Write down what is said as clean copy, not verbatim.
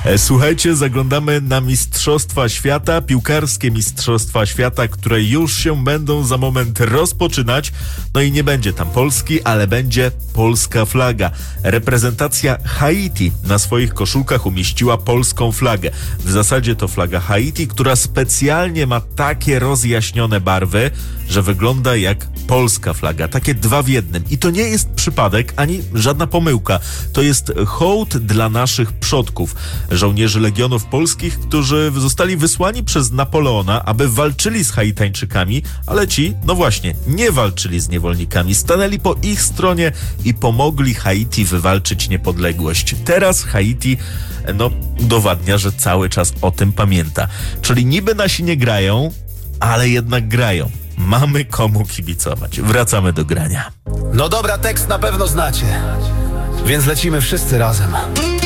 Słuchajcie, zaglądamy na Mistrzostwa Świata, piłkarskie Mistrzostwa Świata, które już się będą za moment rozpoczynać. No i nie będzie tam Polski, ale będzie polska flaga. Reprezentacja Haiti na swoich koszulkach umieściła polską flagę. W zasadzie to flaga Haiti, która specjalnie ma takie rozjaśnione barwy, że wygląda jak polska flaga. Takie 2 w 1. I to nie jest przypadek, ani żadna pomyłka. To jest hołd dla naszych przodków, żołnierzy Legionów Polskich, którzy zostali wysłani przez Napoleona, aby walczyli z Haitańczykami, ale ci, no właśnie, nie walczyli z niewolnikami. Stanęli po ich stronie i pomogli Haiti wywalczyć niepodległość. Teraz Haiti, udowadnia, że cały czas o tym pamięta. Czyli niby nasi nie grają, ale jednak grają. Mamy komu kibicować. Wracamy do grania. No dobra, tekst na pewno znacie, więc lecimy wszyscy razem.